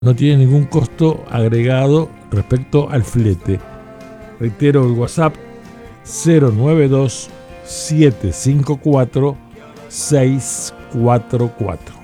No tiene ningún costo agregado respecto al flete. Reitero el WhatsApp 092 754 644.